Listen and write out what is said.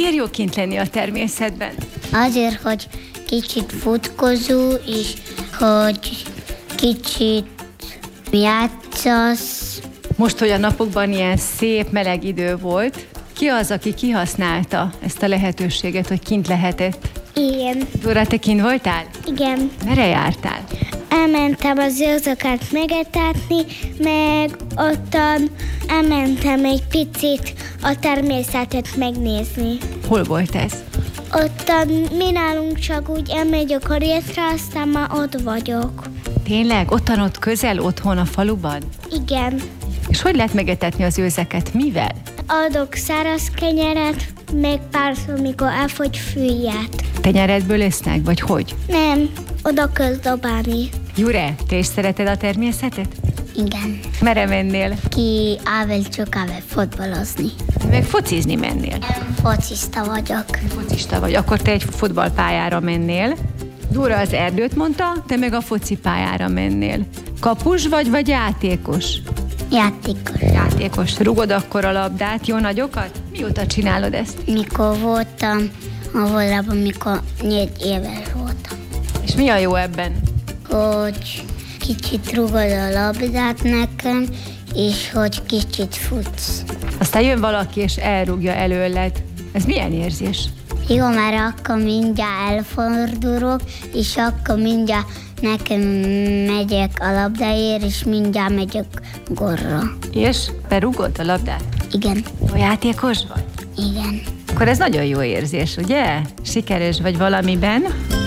Miért jó kint lenni a természetben? Azért, hogy kicsit futkozó, és hogy kicsit játszasz. Most, hogy a napokban ilyen szép, meleg idő volt, ki az, aki kihasználta ezt a lehetőséget, hogy kint lehetett? Igen. Dóra, te kint voltál? Igen. Merre jártál? Elmentem az őrzöket megetetni, meg ottan elmentem egy picit a természetet megnézni. Hol volt ez? Ottan mi nálunk csak úgy elmegyek a rétre, aztán már ott vagyok. Tényleg? Ott közel, otthon a faluban? Igen. És hogy lehet megetetni az őzeket? Mivel? Adok száraz kenyeret, meg párszor, mikor elfogy fűját. Tenyeredből esznek, vagy hogy? Nem, oda kell dobálni. Jure, te is szereted a természetet? Igen. Merre mennél? Ki ával csak fotbalozni. Meg focizni mennél. Focista vagyok. Focista vagy, akkor te egy futballpályára mennél. Dóra az erdőt mondta, te meg a focipályára mennél. Kapus vagy játékos? Játékos. Játékos. Rugod akkor a labdát, jó nagyokat? Mióta csinálod ezt? Mikor voltam a volában, mikor 4 éves voltam. És mi a jó ebben? Hogy kicsit rugod a labdát nekem, és hogy kicsit futsz. Aztán jön valaki és elrúgja előled. Ez milyen érzés? Jó, mert akkor mindjárt elfordulok, és akkor mindjárt nekem megyek a labdáért, és mindjárt megyek gólra. És berúgod a labdát? Igen. A játékos vagy? Igen. Akkor ez nagyon jó érzés, ugye? Sikeres vagy valamiben.